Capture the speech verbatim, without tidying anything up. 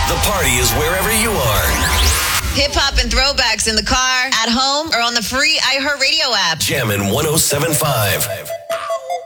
The party is wherever you are. Hip-hop and throwbacks in the car, at home, or on the free iHeartRadio app. Jammin' one oh seven point five.